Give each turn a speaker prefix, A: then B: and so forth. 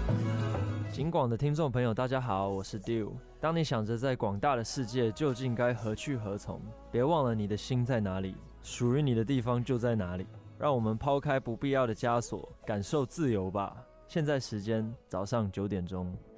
A: 警广的听众朋友，大家好，我是 Dew。当你想着在广大的世界究竟该何去何从，别忘了你的心在哪里，属于你的地方就在哪里。让我们抛开不必要的枷锁，感受自由吧。现在时间早上9点钟。